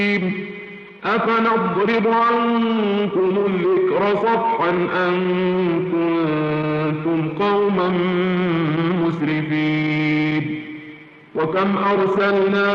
أفنضرب عنكم الذكر صفحا أن كنتم قوما مسرفين وكم أرسلنا